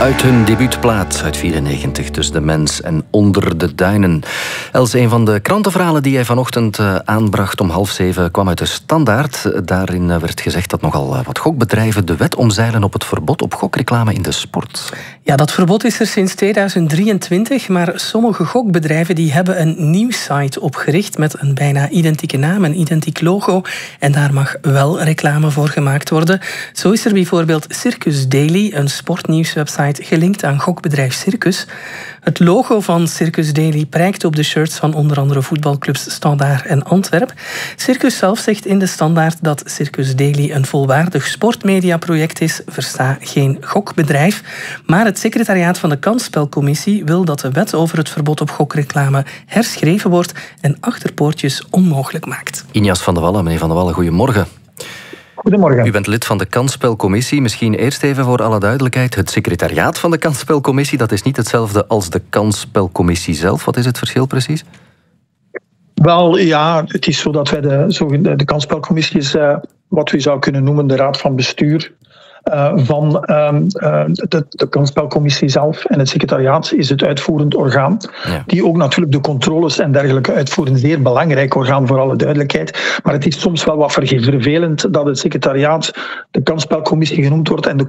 Uit hun debuutplaat uit 94, Tussen de mens en onder de duinen. Els, een van de krantenverhalen die jij vanochtend aanbracht om 6:30 kwam uit de Standaard. Daarin werd gezegd dat nogal wat gokbedrijven de wet omzeilen op het verbod op gokreclame in de sport. Ja, dat verbod is er sinds 2023, maar sommige gokbedrijven die hebben een nieuw site opgericht met een bijna identieke naam, een identiek logo. En daar mag wel reclame voor gemaakt worden. Zo is er bijvoorbeeld Circus Daily, een sportnieuwswebsite gelinkt aan gokbedrijf Circus. Het logo van Circus Daily prijkt op de shirts van onder andere voetbalclubs Standaard en Antwerp. Circus zelf zegt in de Standaard dat Circus Daily een volwaardig sportmediaproject is, versta geen gokbedrijf. Maar het secretariaat van de Kansspelcommissie wil dat de wet over het verbod op gokreclame herschreven wordt en achterpoortjes onmogelijk maakt. Injas van de Wallen, meneer Van de Wallen, goedemorgen. Goedemorgen. U bent lid van de Kansspelcommissie. Misschien eerst even voor alle duidelijkheid. Het secretariaat van de Kansspelcommissie, dat is niet hetzelfde als de Kansspelcommissie zelf. Wat is het verschil precies? Wel, ja, het is zo dat wij de Kansspelcommissie is wat u zou kunnen noemen de raad van bestuur van de Kansspelcommissie zelf. En het secretariaat is het uitvoerend orgaan, die ook natuurlijk de controles en dergelijke uitvoert. Een zeer belangrijk orgaan, voor alle duidelijkheid. Maar het is soms wel wat vervelend dat het secretariaat de Kansspelcommissie genoemd wordt en de